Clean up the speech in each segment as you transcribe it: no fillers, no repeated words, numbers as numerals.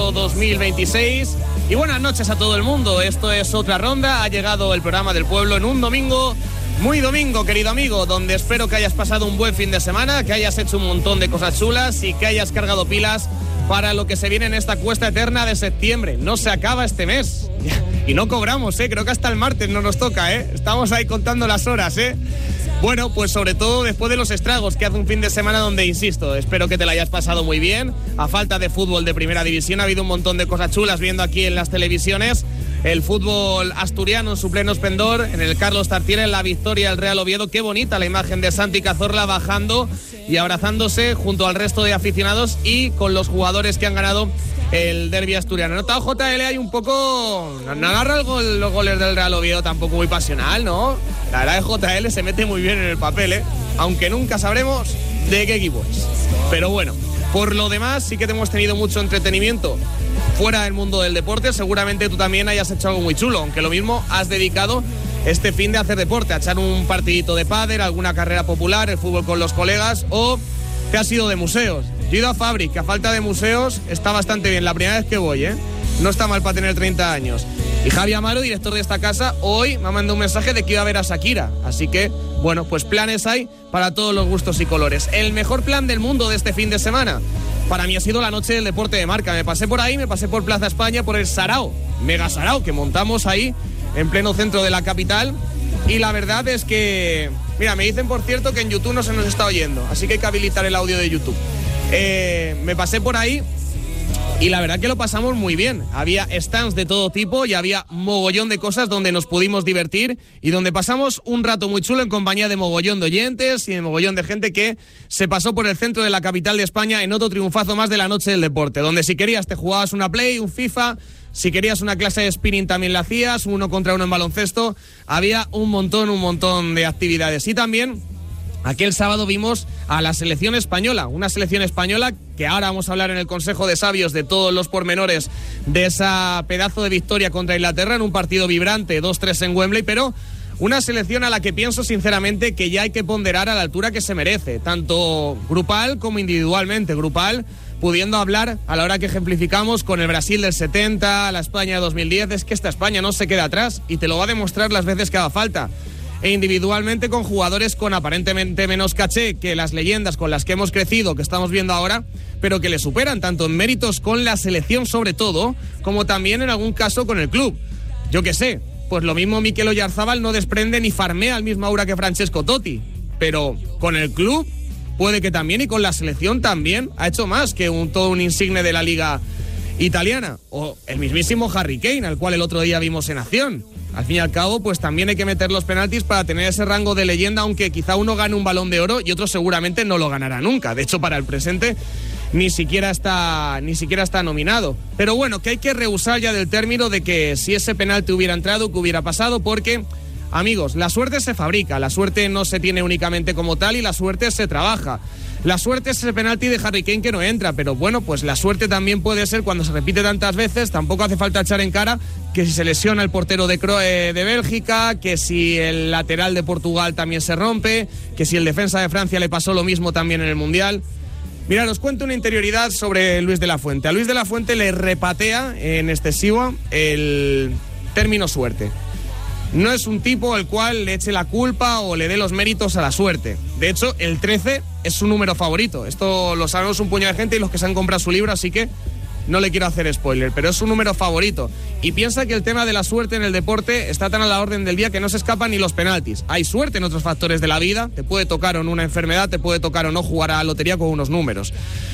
año 2026. Y buenas noches a todo el mundo. Esto es Otra Ronda. Ha llegado el programa del pueblo en un domingo, muy domingo, querido amigo, donde espero que hayas pasado un buen fin de semana, que hayas hecho un montón de cosas chulas y que hayas cargado pilas para lo que se viene en esta cuesta eterna de septiembre. No se acaba este mes. Y no cobramos, creo que hasta el martes no nos toca, Estamos ahí contando las horas, Bueno, pues sobre todo después de los estragos que hace un fin de semana donde, insisto, espero que te la hayas pasado muy bien. A falta de fútbol de primera división ha habido un montón de cosas chulas viendo aquí en las televisiones. El fútbol asturiano en su pleno esplendor, en el Carlos Tartiere, en la victoria del Real Oviedo. Qué bonita la imagen de Santi Cazorla bajando y abrazándose junto al resto de aficionados y con los jugadores que han ganado el derbi asturiano. Notado JL hay un poco... No agarra los goles del Real Oviedo tampoco muy pasional, ¿no? La verdad es que JL se mete muy bien en el papel, aunque nunca sabremos de qué equipo es. Pero bueno, por lo demás sí que hemos tenido mucho entretenimiento fuera del mundo del deporte. Seguramente tú también hayas hecho algo muy chulo, aunque lo mismo has dedicado este fin de hacer deporte, a echar un partidito de pádel, alguna carrera popular, el fútbol con los colegas, o te has ido de museos. Yo he ido a Fabric, que a falta de museos está bastante bien. La primera vez que voy, No está mal para tener 30 años. Y Javi Amaro, director de esta casa, hoy me ha mandado un mensaje de que iba a ver a Shakira. Así que, bueno, pues planes hay para todos los gustos y colores. El mejor plan del mundo de este fin de semana para mí ha sido la noche del deporte de marca. Me pasé por ahí, me pasé por Plaza España, por el Sarao, Mega Sarao, que montamos ahí en pleno centro de la capital. Y la verdad es que, mira, me dicen por cierto que en YouTube no se nos está oyendo, así que hay que habilitar el audio de YouTube. Me pasé por ahí y la verdad que lo pasamos muy bien. Había stands de todo tipo y había mogollón de cosas donde nos pudimos divertir y donde pasamos un rato muy chulo en compañía de mogollón de oyentes y de mogollón de gente que se pasó por el centro de la capital de España en otro triunfazo más de la noche del deporte, donde si querías te jugabas una Play, un FIFA, si querías una clase de spinning también la hacías, 1 contra 1 en baloncesto. Había un montón de actividades. Y también aquel sábado vimos a la selección española, una selección española que ahora vamos a hablar en el Consejo de Sabios de todos los pormenores de esa pedazo de victoria contra Inglaterra en un partido vibrante, 2-3 en Wembley, pero una selección a la que pienso sinceramente que ya hay que ponderar a la altura que se merece, tanto grupal como individualmente. Grupal, pudiendo hablar a la hora que ejemplificamos con el Brasil del 70, la España de 2010, es que esta España no se queda atrás y te lo va a demostrar las veces que haga falta. E individualmente con jugadores con aparentemente menos caché que las leyendas con las que hemos crecido, que estamos viendo ahora, pero que le superan tanto en méritos con la selección sobre todo, como también en algún caso con el club. Yo qué sé, pues lo mismo Mikel Oyarzabal no desprende ni farmea al mismo aura que Francesco Totti, pero con el club puede que también, y con la selección también ha hecho más que todo un insigne de la liga italiana. O el mismísimo Harry Kane, al cual el otro día vimos en acción. Al fin y al cabo, pues también hay que meter los penaltis para tener ese rango de leyenda, aunque quizá uno gane un Balón de Oro y otro seguramente no lo ganará nunca. De hecho, para el presente ni siquiera está nominado. Pero bueno, que hay que rehusar ya del término de que si ese penalti hubiera entrado, que hubiera pasado, porque, amigos, la suerte se fabrica, la suerte no se tiene únicamente como tal y la suerte se trabaja. La suerte es ese penalti de Harry Kane que no entra, pero bueno, pues la suerte también puede ser cuando se repite tantas veces. Tampoco hace falta echar en cara que si se lesiona el portero de Bélgica, que si el lateral de Portugal también se rompe, que si el defensa de Francia le pasó lo mismo también en el Mundial. Mirad, os cuento una interioridad sobre Luis de la Fuente. A Luis de la Fuente le repatea en excesivo el término suerte. No es un tipo al cual le eche la culpa o le dé los méritos a la suerte. De hecho, el 13 es su número favorito. Esto lo sabemos un puñado de gente y los que se han comprado su libro, así que no le quiero hacer spoiler, pero es su número favorito. Y piensa que el tema de la suerte en el deporte está tan a la orden del día que no se escapan ni los penaltis. Hay suerte en otros factores de la vida, te puede tocar o no una enfermedad, te puede tocar o no jugar a la lotería con unos números.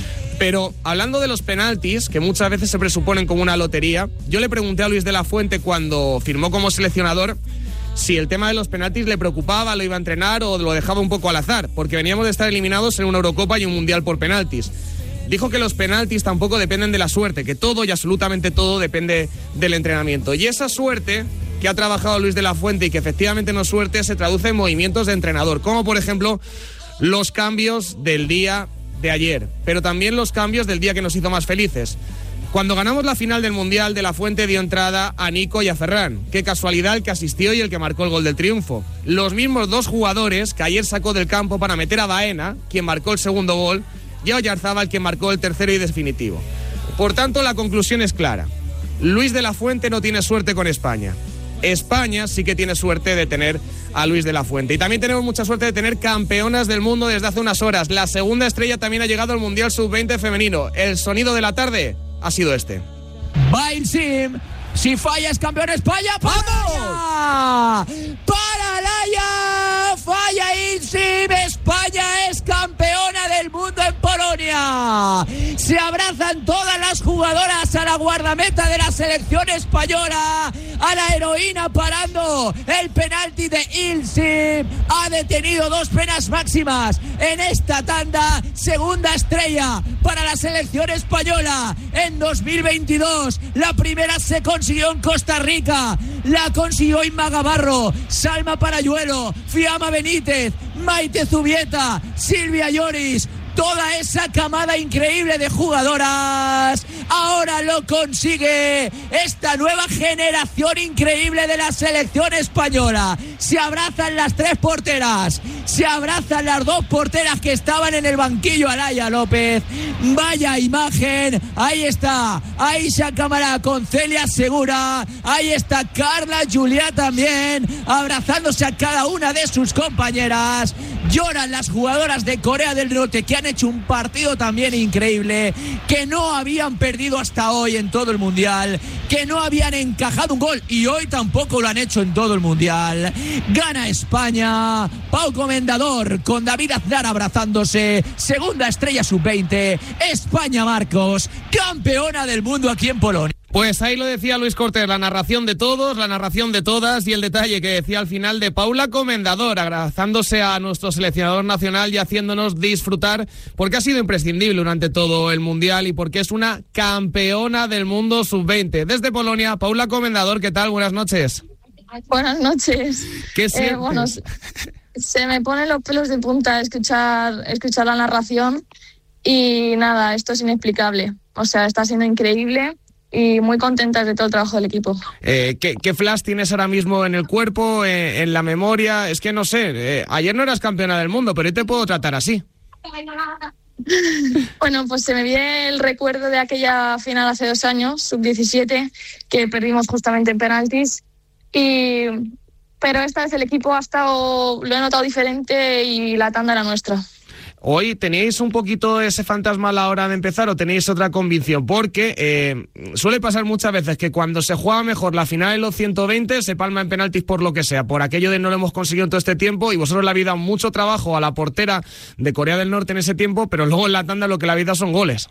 Pero hablando de los penaltis, que muchas veces se presuponen como una lotería, yo le pregunté a Luis de la Fuente cuando firmó como seleccionador si el tema de los penaltis le preocupaba, lo iba a entrenar o lo dejaba un poco al azar, porque veníamos de estar eliminados en una Eurocopa y un Mundial por penaltis. Dijo que los penaltis tampoco dependen de la suerte, que todo y absolutamente todo depende del entrenamiento. Y esa suerte que ha trabajado Luis de la Fuente y que efectivamente no es suerte, se traduce en movimientos de entrenador, como por ejemplo los cambios del día de ayer, pero también los cambios del día que nos hizo más felices. Cuando ganamos la final del Mundial, de la Fuente dio entrada a Nico y a Ferran. Qué casualidad el que asistió y el que marcó el gol del triunfo. Los mismos dos jugadores que ayer sacó del campo para meter a Baena, quien marcó el segundo gol, y a Oyarzabal, quien marcó el tercero y definitivo. Por tanto, la conclusión es clara. Luis de la Fuente no tiene suerte con España. España sí que tiene suerte de tener a Luis de la Fuente. Y también tenemos mucha suerte de tener campeonas del mundo desde hace unas horas. La segunda estrella también ha llegado al Mundial Sub-20 femenino. El sonido de la tarde ha sido este. Va Ilsim. Si falla es campeón España. ¡Vamos! ¡Para Laia! Falla Ilsim. España es campeona del mundo en Polonia. Se abrazan todas las jugadoras a la guardameta de la selección española, a la heroína parando el penalti de Ilsim. Ha detenido 2 penas máximas en esta tanda. Segunda estrella para la selección española en 2022. La primera se consiguió en Costa Rica, la consiguió Inma Gavarro, Salma Parayuelo, Fiamma Benítez, Maite Zubieta, Silvia Lloris. Toda esa camada increíble de jugadoras ahora lo consigue esta nueva generación increíble de la selección española. Se abrazan las 3 porteras, se abrazan las 2 porteras que estaban en el banquillo. Alaia López, vaya imagen. Ahí está Aisha Camara con Celia Segura, ahí está Carla Juliá también abrazándose a cada una de sus compañeras. Lloran las jugadoras de Corea del Norte, que han hecho un partido también increíble, que no habían perdido hasta hoy en todo el Mundial, que no habían encajado un gol y hoy tampoco lo han hecho en todo el Mundial. Gana España. Pau Comendador con David Aznar abrazándose. Segunda estrella sub-20. España Marcos, campeona del mundo aquí en Polonia. Pues ahí lo decía Luis Cortés, la narración de todos, la narración de todas y el detalle que decía al final de Paula Comendador, abrazándose a nuestro seleccionador nacional y haciéndonos disfrutar, porque ha sido imprescindible durante todo el Mundial y porque es una campeona del mundo sub-20. Desde Polonia, Paula Comendador, ¿qué tal? Buenas noches. Buenas noches. ¿Qué sientes? Bueno, se me ponen los pelos de punta escuchar la narración y nada, esto es inexplicable. O sea, está siendo increíble. Y muy contentas de todo el trabajo del equipo. ¿Qué flash tienes ahora mismo en el cuerpo, en la memoria? Es que no sé, ayer no eras campeona del mundo, pero hoy te puedo tratar así. Bueno, pues se me viene el recuerdo de aquella final hace 2 años, sub-17, que perdimos justamente en penaltis. Pero esta vez el equipo lo he notado diferente y la tanda era nuestra. ¿Hoy teníais un poquito ese fantasma a la hora de empezar o tenéis otra convicción? Porque suele pasar muchas veces que cuando se juega mejor la final en los 120 se palma en penaltis por lo que sea, por aquello de no lo hemos conseguido en todo este tiempo y vosotros le habéis dado mucho trabajo a la portera de Corea del Norte en ese tiempo, pero luego en la tanda lo que le habéis dado son goles.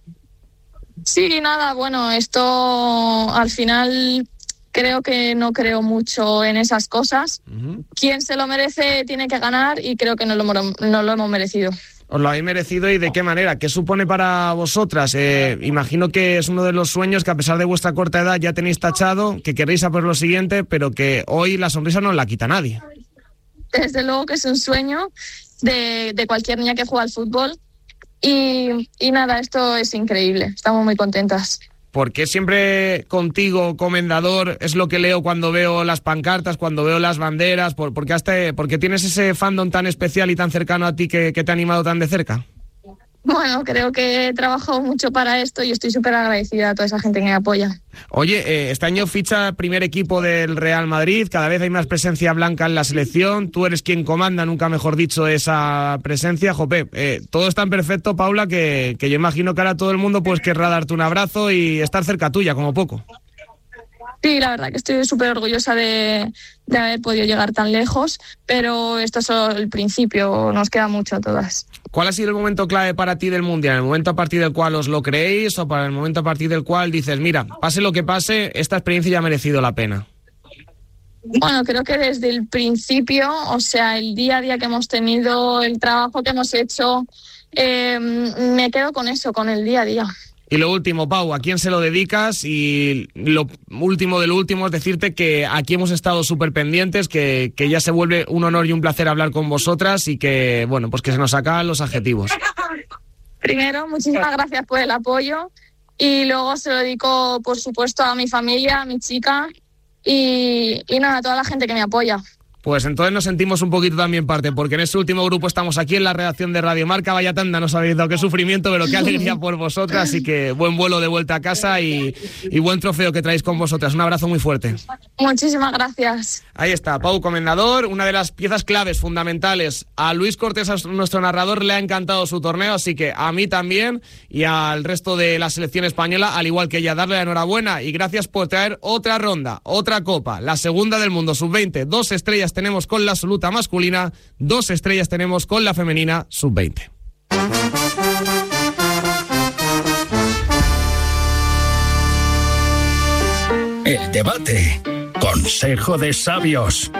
Sí, nada, bueno, esto al final creo que no creo mucho en esas cosas. Uh-huh. Quien se lo merece tiene que ganar y creo que no lo hemos merecido. Os lo habéis merecido y ¿de qué manera? ¿Qué supone para vosotras? Imagino que es uno de los sueños que a pesar de vuestra corta edad ya tenéis tachado, que queréis a por lo siguiente, pero que hoy la sonrisa no la quita nadie. Desde luego que es un sueño de cualquier niña que juega al fútbol y nada, esto es increíble, estamos muy contentas. ¿Por qué siempre contigo, Comendador, es lo que leo cuando veo las pancartas, cuando veo las banderas? ¿Por qué tienes ese fandom tan especial y tan cercano a ti que te ha animado tan de cerca? Bueno, creo que he trabajado mucho para esto y estoy súper agradecida a toda esa gente que me apoya. Oye, este año ficha primer equipo del Real Madrid, cada vez hay más presencia blanca en la selección, tú eres quien comanda, nunca mejor dicho, esa presencia. Jope, todo es tan perfecto, Paula, que yo imagino que ahora todo el mundo pues querrá darte un abrazo y estar cerca tuya, como poco. Sí, la verdad que estoy súper orgullosa de haber podido llegar tan lejos, pero esto es solo el principio, nos queda mucho a todas. ¿Cuál ha sido el momento clave para ti del Mundial? ¿El momento a partir del cual os lo creéis o para el momento a partir del cual dices, mira, pase lo que pase, esta experiencia ya ha merecido la pena? Bueno, creo que desde el principio, o sea, el día a día que hemos tenido, el trabajo que hemos hecho, me quedo con eso, con el día a día. Y lo último, Pau, ¿a quién se lo dedicas? Y lo último de lo último es decirte que aquí hemos estado súper pendientes, que ya se vuelve un honor y un placer hablar con vosotras y que, bueno, pues que se nos acaban los adjetivos. Primero, muchísimas gracias por el apoyo y luego se lo dedico, por supuesto, a mi familia, a mi chica y nada, a toda la gente que me apoya. Pues entonces nos sentimos un poquito también parte, porque en ese último grupo estamos aquí en la redacción de Radio Marca. Vaya tanda, no sabéis dado qué sufrimiento, pero qué alegría por vosotras, así que buen vuelo de vuelta a casa y buen trofeo que traéis con vosotras. Un abrazo muy fuerte. Muchísimas gracias. Ahí está, Pau Comendador, una de las piezas claves, fundamentales. A Luis Cortés, a nuestro narrador, le ha encantado su torneo, así que a mí también y al resto de la selección española, al igual que ella, darle la enhorabuena y gracias por traer otra ronda, otra copa, la segunda del mundo, sub-20. 2 estrellas tenemos con la absoluta masculina, 2 estrellas tenemos con la femenina, sub-20. El debate. Consejo de sabios.